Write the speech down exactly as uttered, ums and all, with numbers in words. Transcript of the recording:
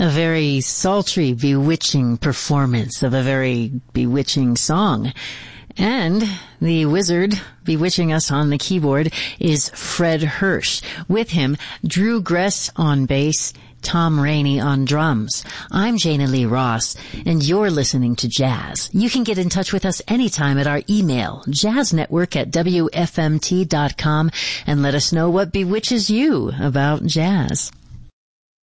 A very sultry, bewitching performance of a very bewitching song. And the wizard bewitching us on the keyboard is Fred Hirsch. With him, Drew Gress on bass, Tom Rainey on drums. I'm Jana Lee Ross, and you're listening to Jazz. You can get in touch with us anytime at our email, jazznetwork at w f m t dot com, and let us know what bewitches you about jazz.